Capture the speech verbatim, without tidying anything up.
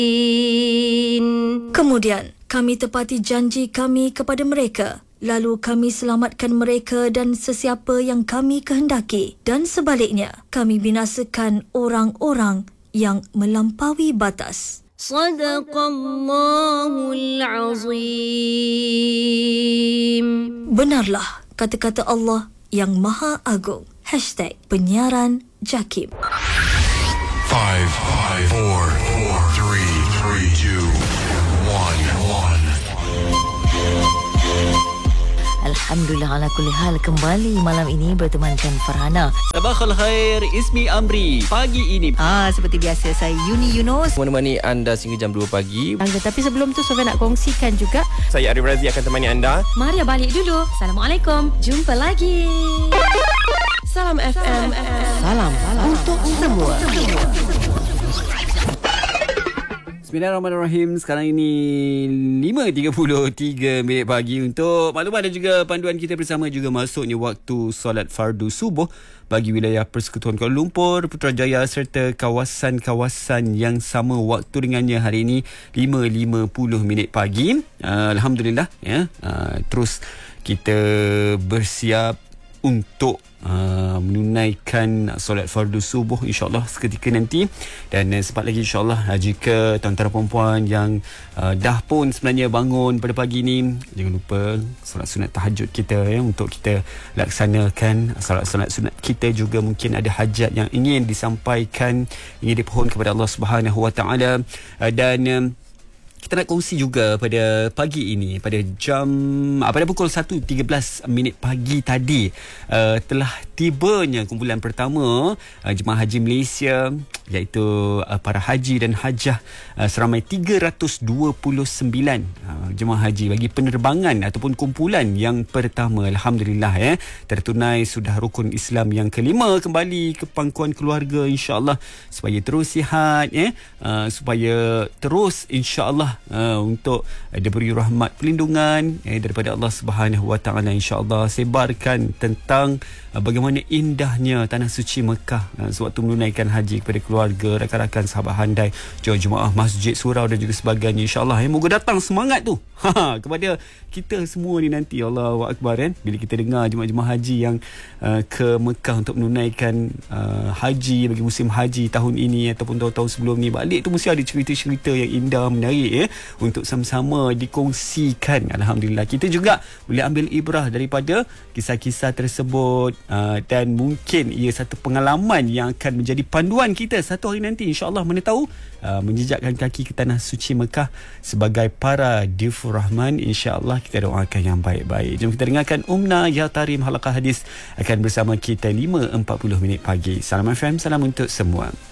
Kemudian, kami tepati janji kami kepada mereka. Lalu kami selamatkan mereka dan sesiapa yang kami kehendaki. Dan sebaliknya, kami binasakan orang-orang yang melampaui batas. Sadaqallahul Azim. Benarlah kata-kata Allah yang Maha Agung. Hashtag penyiaran JAKIM. Five, five, four, four, three, three, two, one, one. Alhamdulillah ala kulli hal, kembali malam ini bertemankan Farhana. Sabakhul khair, Ismi Amri. Pagi ini Ah, seperti biasa saya Yuni Yunus menemani anda sehingga jam dua pagi. Tapi sebelum tu Sofia nak kongsikan juga. Saya Arif Razi akan temani anda. Maria balik dulu. Assalamualaikum. Jumpa lagi. Salam F M. Salam, salam untuk semua. Bismillahirrahmanirrahim. Sekarang ini lima tiga puluh tiga minit pagi. Untuk maklumat dan juga panduan kita bersama juga masuknya waktu solat fardu subuh bagi wilayah Persekutuan Kuala Lumpur, Putrajaya serta kawasan-kawasan yang sama waktu dengannya hari ini lima lima puluh minit pagi. Uh, Alhamdulillah ya. Uh, terus kita bersiap untuk uh, menunaikan solat fardu subuh insya-Allah seketika nanti. Dan uh, sempat lagi insya-Allah uh, jika tuan-tuan perempuan yang uh, dah pun sebenarnya bangun pada pagi ni, jangan lupa solat sunat tahajud kita ya, untuk kita laksanakan solat-solat sunat kita. Juga mungkin ada hajat yang ingin disampaikan, ingin dipohon kepada Allah Subhanahu Wa Taala. Uh, dan uh, kita nak kongsi juga pada pagi ini pada jam pada pukul satu tiga belas minit pagi tadi uh, telah tibanya kumpulan pertama uh, jemaah haji Malaysia, iaitu uh, para haji dan hajah uh, seramai tiga ratus dua puluh sembilan uh, jemaah haji bagi penerbangan ataupun kumpulan yang pertama. Alhamdulillah ya, tertunai sudah rukun Islam yang kelima kembali ke pangkuan keluarga insya-Allah, supaya terus sihat ya, uh, supaya terus insya-Allah Uh, untuk uh, diberi rahmat perlindungan eh, daripada Allah Subhanahu Wa Taala insya-Allah. Sebarkan tentang uh, bagaimana indahnya tanah suci Mekah uh, sewaktu menunaikan haji kepada keluarga, rakan-rakan, sahabat handai, jemaah masjid, surau dan juga sebagainya insya-Allah. Eh, moga datang semangat tu ha, kepada kita semua ni nanti. Allahu Akbar kan, bila kita dengar jemaah-jemaah haji yang uh, ke Mekah untuk menunaikan uh, haji bagi musim haji tahun ini ataupun tahun-tahun sebelum ni, balik tu mesti ada cerita-cerita yang indah menarik ya, untuk sama-sama dikongsikan. Alhamdulillah, kita juga boleh ambil ibrah daripada kisah-kisah tersebut, uh, dan mungkin ia satu pengalaman yang akan menjadi panduan kita satu hari nanti insya-Allah, mana tahu uh, menjejakkan kaki ke tanah suci Mekah sebagai para difur Rahman. InsyaAllah kita doakan yang baik-baik. Jom kita dengarkan Umna Ya Tarim Halaqah Hadis akan bersama kita lima empat puluh minit pagi. Salam F M, salam untuk semua.